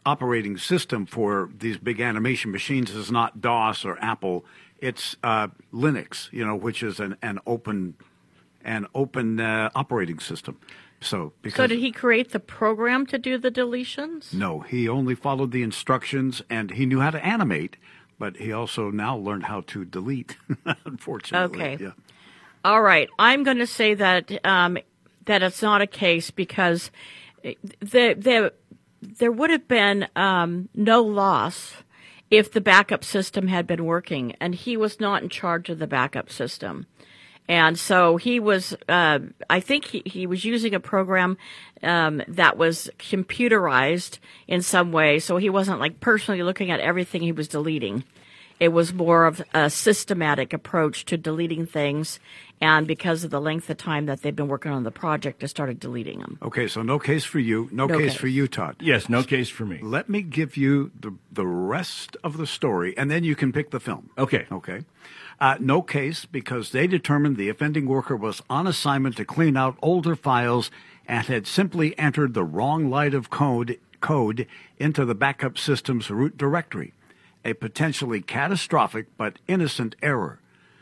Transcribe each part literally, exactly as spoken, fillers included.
operating system for these big animation machines is not DOS or Apple. It's uh, Linux, you know, which is an, an open an open uh, operating system. So, because, so did he create the program to do the deletions? No, he only followed the instructions, and he knew how to animate, but he also now learned how to delete, unfortunately. Okay. Yeah. All right. I'm going to say that um, that it's not a case because the, the, there would have been um, no loss if the backup system had been working, and he was not in charge of the backup system. And so he was, uh, I think he, he was using a program um, that was computerized in some way, so he wasn't like personally looking at everything he was deleting. It was more of a systematic approach to deleting things, and because of the length of time that they've been working on the project, I started deleting them. Okay, so no case for you, no, No case, case. for you, Todd. Yes, no case for me. Let me give you the the rest of the story, and then you can pick the film. Okay. Okay. Uh, no case because they determined the offending worker was on assignment to clean out older files and had simply entered the wrong line of code code into the backup system's root directory, a potentially catastrophic but innocent error.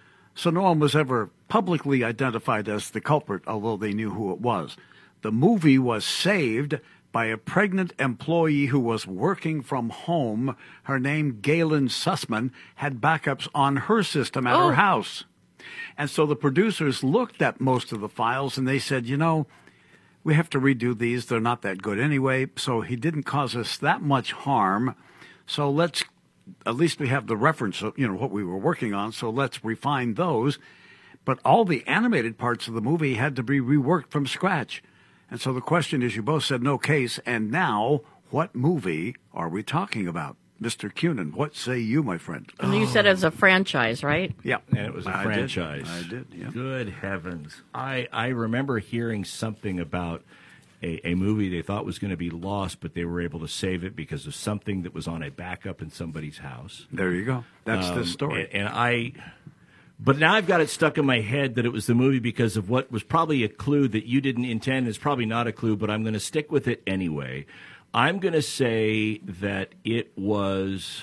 So no one was ever publicly identified as the culprit, although they knew who it was. The movie was saved by a pregnant employee who was working from home. Her name, Galen Sussman, had backups on her system at Oh. her house. And so the producers looked at most of the files and they said, you know, we have to redo these. They're not that good anyway. So he didn't cause us that much harm. So let's, at least we have the reference of, you know, what we were working on. So let's refine those. But all the animated parts of the movie had to be reworked from scratch. And so the question is, you both said no case, and now what movie are we talking about? Mister Cunin, what say you, my friend? And you said it was a franchise, right? Yeah. And it was a I franchise. Did. I did, yeah. Good heavens. I, I remember hearing something about a, a movie they thought was going to be lost, but they were able to save it because of something that was on a backup in somebody's house. There you go. That's Um, the story. And, and I... But now I've got it stuck in my head that it was the movie because of what was probably a clue that you didn't intend. It's probably not a clue, but I'm going to stick with it anyway. I'm going to say that it was.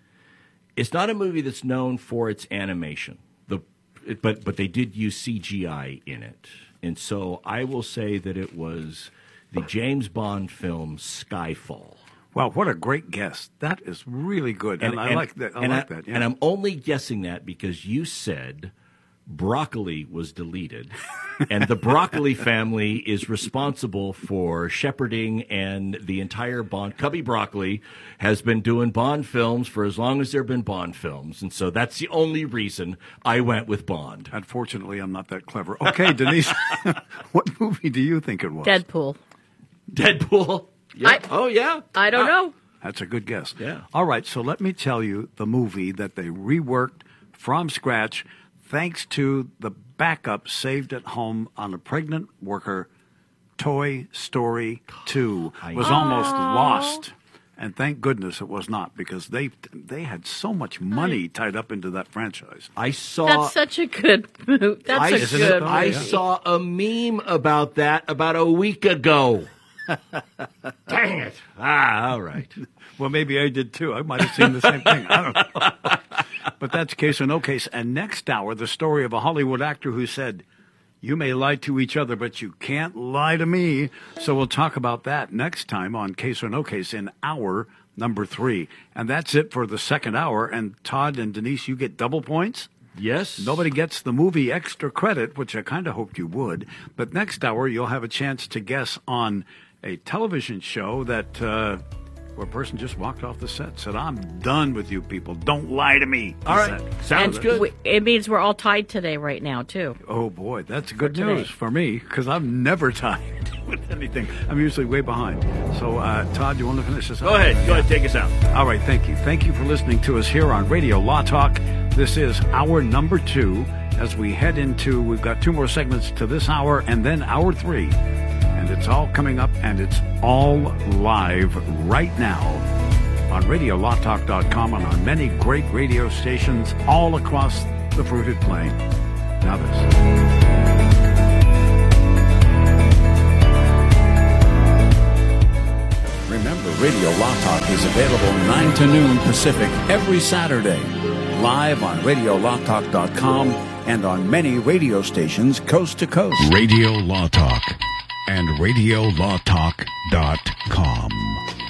It's not a movie that's known for its animation, the, it, but but they did use C G I in it, and so I will say that it was the James Bond film Skyfall. Wow, what a great guess. That is really good. And, I like that. I and like that. Yeah. And I'm only guessing that because you said broccoli was deleted, and the Broccoli family is responsible for shepherding and the entire Bond. Cubby Broccoli has been doing Bond films for as long as there have been Bond films, and so that's the only reason I went with Bond. Unfortunately, I'm not that clever. Okay, Denise, what movie do you think it was? Deadpool. Deadpool. Yeah. I- oh, yeah. I don't know. That's a good guess. Yeah. All right, so let me tell you the movie that they reworked from scratch thanks to the backup saved at home on a pregnant worker. Toy Story two was almost lost. And thank goodness it was not, because they they had so much money tied up into that franchise. I saw. That's such a good movie. That's I, a Isn't it, good though? I movie. saw a meme about that about a week ago. Dang it. Ah, all right. Well, maybe I did too. I might have seen the same thing. I don't know. But that's case or no case. And next hour, the story of a Hollywood actor who said, you may lie to each other, but you can't lie to me. So we'll talk about that next time on Case or No Case in hour number three. And that's it for the second hour. And Todd and Denise, you get double points. Yes. Nobody gets the movie extra credit, which I kind of hoped you would. But next hour, you'll have a chance to guess on a television show that uh, where a person just walked off the set, said, I'm done with you people. Don't lie to me. All right. Said. Sounds And good. we- it means we're all tied today right now, too. Oh, boy, that's good today. news for me, because I'm never tied with anything. I'm usually way behind. So, uh, Todd, you want to finish this up? Go ahead. Go ahead. Take us out. All right, thank you. Thank you for listening to us here on Radio Law Talk. This is hour number two. As we head into, we've got two more segments to this hour and then hour three. And it's all coming up, and it's all live right now on radio law talk dot com and on many great radio stations all across the fruited plain. Now this. Remember, Radio Law Talk is available nine to noon Pacific every Saturday, live on radio law talk dot com and on many radio stations coast to coast. Radio Law Talk and radio law talk dot com.